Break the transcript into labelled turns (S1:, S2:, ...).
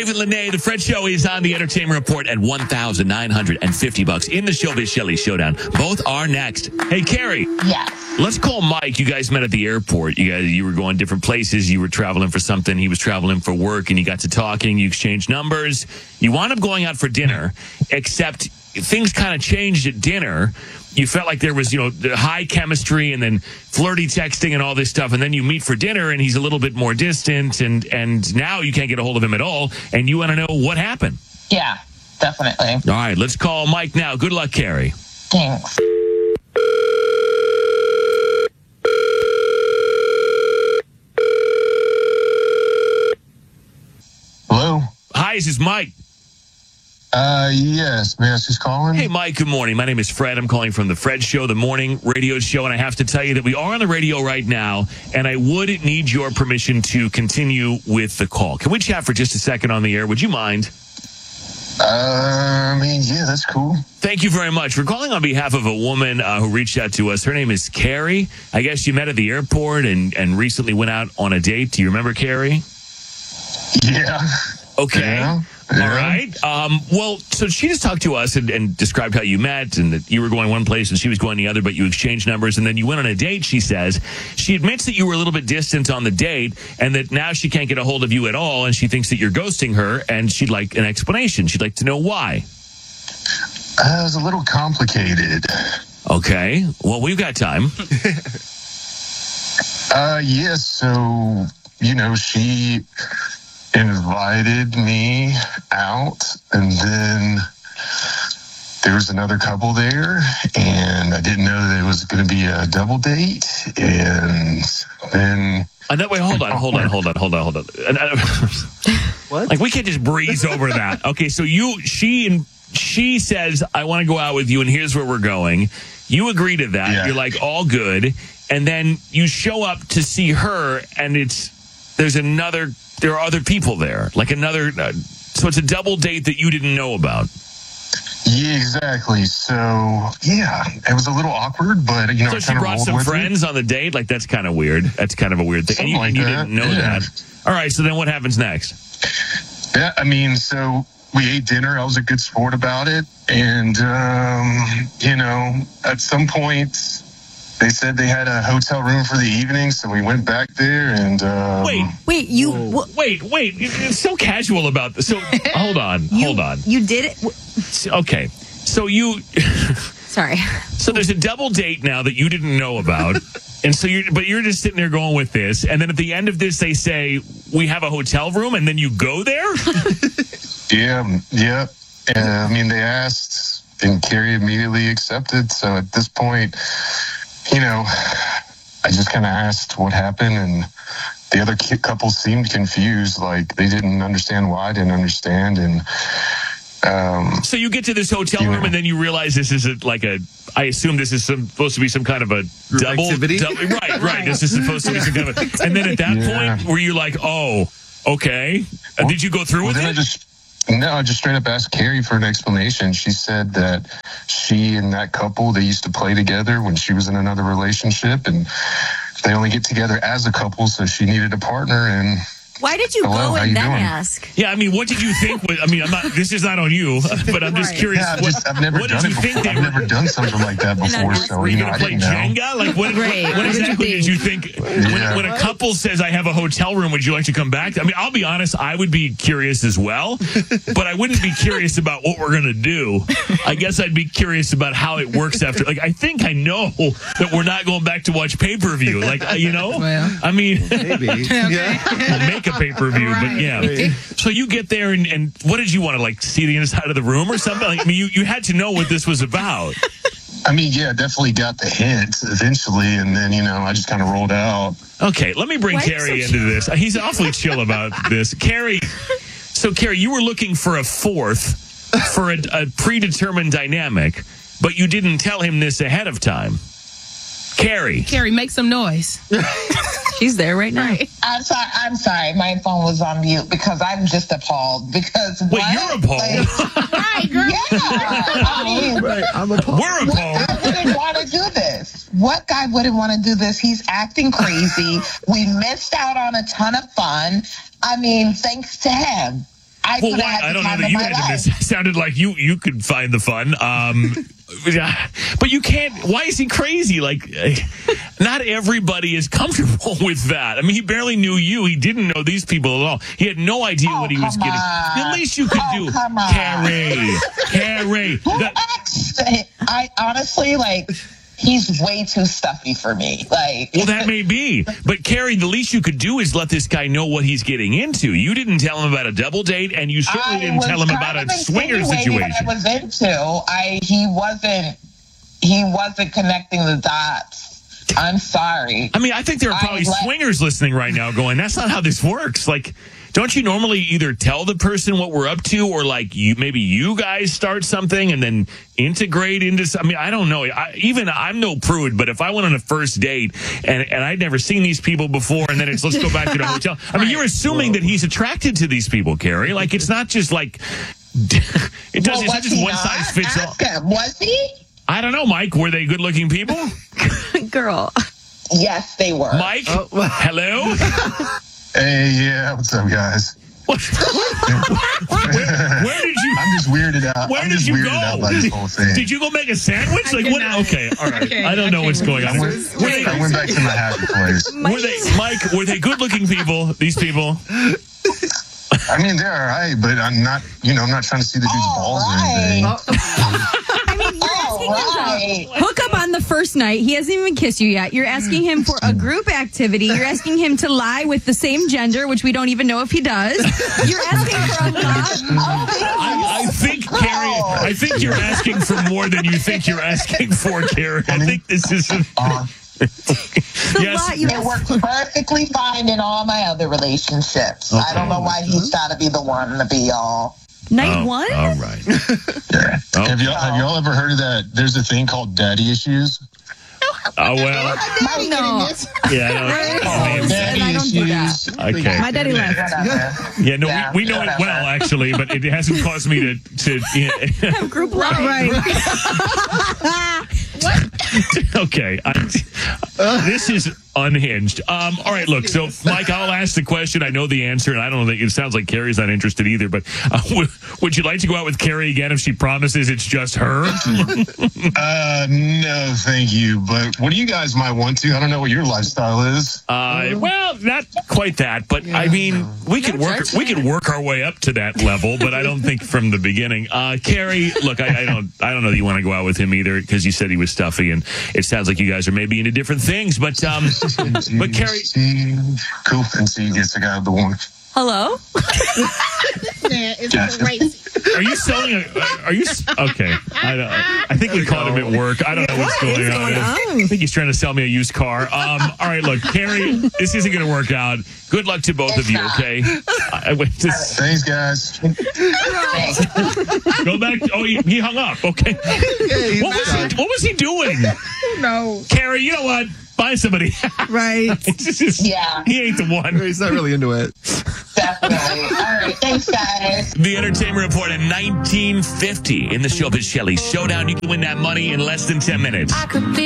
S1: David Lene, the Fred Show is on the Entertainment Report at $1,950 in the Showbiz Shelly Showdown. Both are next. Hey, Carrie.
S2: Yes.
S1: Let's call Mike. You guys met at the airport. You were going different places. You were traveling for something. He was traveling for work, and you got to talking. You exchanged numbers. You wound up going out for dinner, except things kind of changed at dinner. You felt like there was, high chemistry and then flirty texting and all this stuff. And then you meet for dinner and he's a little bit more distant and now you can't get a hold of him at all. And you want to know what happened.
S2: Yeah, definitely.
S1: All right, let's call Mike now. Good luck, Carrie.
S2: Thanks.
S3: Hello?
S1: Hi, this is Mike.
S3: Yes. May I ask who's calling?
S1: Hey, Mike, good morning. My name is Fred. I'm calling from the Fred Show, the morning radio show, and I have to tell you that we are on the radio right now, and I would need your permission to continue with the call. Can we chat for just a second on the air? Would you mind?
S3: Yeah, that's cool.
S1: Thank you very much. We're calling on behalf of a woman who reached out to us. Her name is Carrie. I guess you met at the airport and recently went out on a date. Do you remember Carrie?
S3: Yeah.
S1: Okay.
S3: Yeah.
S1: All right. Well, so she just talked to us and described how you met and that you were going one place and she was going the other, but you exchanged numbers and then you went on a date, she says. She admits that you were a little bit distant on the date and that now she can't get a hold of you at all and she thinks that you're ghosting her and she'd like an explanation. She'd like to know why.
S3: It was a little complicated.
S1: Okay. Well, we've got time.
S3: Yes. So, she invited me out and then there was another couple there and I didn't know that it was going to be a double date and then
S1: Wait, hold on. What? Like, we can't just breeze over that. Okay, so she says, I want to go out with you and here's where we're going. You agree to that. Yeah. You're like, all good. And then you show up to see her and there are other people there, like another, so it's a double date that you didn't know about.
S3: Yeah, exactly. So, yeah, it was a little awkward, but,
S1: So she brought some friends on the date? Like, that's kind of weird. That's kind of a weird thing. And you didn't know that. All right, so then what happens next?
S3: Yeah, so we ate dinner. I was a good sport about it. And, at some point, they said they had a hotel room for the evening, so we went back there and...
S1: Wait, it's so casual about this. So, hold on.
S4: You did it?
S1: Okay, so you...
S4: Sorry.
S1: So there's a double date now that you didn't know about, and so you're just sitting there going with this, and then at the end of this they say, we have a hotel room, and then you go there?
S3: Yeah. They asked, and Carrie immediately accepted, so at this point... I just kind of asked what happened, and the other couple seemed confused, like they didn't understand why I didn't understand. And
S1: so you get to this hotel room, and then you realize this is I assume this is supposed to be some kind of a double activity. Right. This is supposed to be some kind of and then at that point, were you like, oh, okay? Did you go through with it?
S3: I just straight up asked Carrie for an explanation. She said that she and that couple, they used to play together when she was in another relationship, and they only get together as a couple, so she needed a partner. And
S4: why did you go and then ask?
S1: Yeah, what did you think? This is not on you, but I'm just curious.
S3: Yeah, I've never done it before. I've never done something like that before, so
S1: I didn't know. Jenga? Like, what exactly did you think? When a couple says, I have a hotel room, would you like to come back? I'll be honest, I would be curious as well, but I wouldn't be curious about what we're going to do. I guess I'd be curious about how it works after. Like, I think I know that we're not going back to watch pay-per-view. Like,
S5: Well,
S1: maybe.
S5: Yeah.
S1: We'll make a pay-per-view, but yeah. So you get there, and what did you want to, see the inside of the room or something? You had to know what this was about.
S3: Definitely got the hint eventually, and then, I just kind of rolled out.
S1: Okay, let me bring Carrie into this. He's awfully chill about this. Carrie, you were looking for a fourth for a predetermined dynamic, but you didn't tell him this ahead of time. Carrie,
S5: make some noise.
S4: She's there right now. Right.
S2: I'm sorry. My phone was on mute because I'm just appalled. Because
S1: you're appalled.
S2: Right, girl. Yeah.
S1: Right, I'm appalled. We're appalled.
S2: What guy wouldn't want to do this? What guy wouldn't want to do this? He's acting crazy. We missed out on a ton of fun. Thanks to him. I
S1: Well,
S2: could
S1: why?
S2: have had
S1: I
S2: the
S1: don't know
S2: time
S1: that
S2: of
S1: you
S2: my
S1: had to
S2: life.
S1: miss. Sounded like you could find the fun. But you can't. Why is he crazy? Like, not everybody is comfortable with that. I mean, he barely knew you. He didn't know these people at all. He had no idea what he was
S2: come
S1: getting.
S2: on.
S1: The least you could do,
S2: come on.
S1: Carrie.
S2: I honestly, like, he's way too stuffy for me. Like,
S1: Well, that may be. But, Carrie, the least you could do is let this guy know what he's getting into. You didn't tell him about a double date, and you certainly didn't tell him about a swinger situation.
S2: I was into. He wasn't connecting the dots. I'm sorry.
S1: I mean, I think there are probably swingers listening right now going, that's not how this works. Like, don't you normally either tell the person what we're up to, or like maybe you guys start something and then integrate into I mean, I don't know. I'm no prude, but if I went on a first date and I'd never seen these people before, and then it's let's go back to the hotel. I mean, you're assuming that he's attracted to these people, Carrie. Like, it's not just like it's not just one size fits all.
S2: Was he?
S1: I don't know, Mike. Were they good-looking people?
S4: Girl.
S2: Yes, they were.
S1: Mike, hello.
S3: Hey, yeah, what's up, guys?
S1: Where did you?
S3: I'm just weirded out.
S1: Where did you go?
S3: By this whole thing.
S1: Did you go make a sandwich? Like what? Okay, all right. I don't know what's going on.
S3: I went back to my happy place.
S1: Were they good-looking people? These people?
S3: I mean, they're all right, but I'm not trying to see the dude's balls or anything.
S4: I mean, you're asking him to hook up on the first night. He hasn't even kissed you yet. You're asking him for a group activity. You're asking him to lie with the same gender, which we don't even know if he does. You're asking for a lot.
S1: I think, Carrie, I think you're asking for more than you think you're asking for, Carrie. I think this is...
S2: Yes. It worked perfectly fine in all my other relationships. Okay. I don't know why he's got to be the one to be all.
S4: Night one?
S1: All right.
S3: Yeah. Have y'all ever heard of that? There's a thing called daddy issues.
S1: Oh, well.
S4: No.
S1: Yeah,
S4: I don't do that.
S1: Okay.
S5: My daddy left.
S1: Yeah, no, we know it well, actually, but it hasn't caused me to
S4: have group love.
S5: Right.
S1: Okay. This is unhinged. All right, look, so, Mike, I'll ask the question. I know the answer, and I don't think it sounds like Carrie's not interested either, but would you like to go out with Carrie again if she promises it's just her?
S3: No, thank you. But what do you guys might want to? I don't know what your lifestyle is.
S1: Well, not quite that, but I mean, we could work our way up to that level, but I don't think from the beginning. Carrie, look, I don't know that you want to go out with him either, because you said he was stuffy, and it sounds like you guys are maybe into different things. But Carrie,
S3: cool, and see, gets the guy the one.
S4: Hello.
S1: Are you selling okay. I think we caught him at work. I don't know what's going on. I think he's trying to sell me a used car. All right, look, Carrie, this isn't going to work out. Good luck to both of you, okay?
S3: Thanks, guys.
S1: Go back. Oh, he hung up. Okay. What was he doing?
S5: No.
S1: Carrie, you know what? Find somebody.
S5: Right.
S2: Yeah.
S1: He ain't the one.
S6: He's not really into it.
S2: Definitely. All right. Thanks, guys.
S1: The Entertainment Report in 1950 in the Showbiz Shelley Showdown. You can win that money in less than 10 minutes.